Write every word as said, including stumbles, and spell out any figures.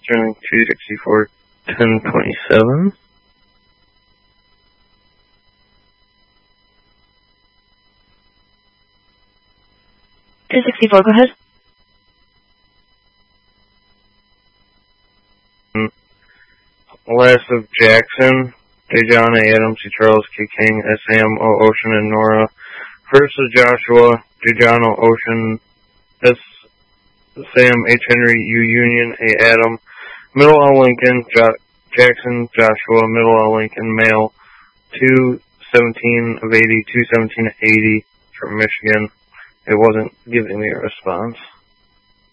Sterling two sixty-four, ten twenty-seven. two sixty-four, go ahead. Last of Jackson, Dejana Adams, C. Charles, K. King, S. Sam, O. Ocean, and Nora. First of Joshua, Dejana, Ocean, S. Sam, H. Henry, U. Union, A. Adam. Middle L. Lincoln, jo Jackson, Joshua, Middle L. Lincoln, male, two seventeen of eighty, two seventeen of eighty from Michigan. It wasn't giving me a response.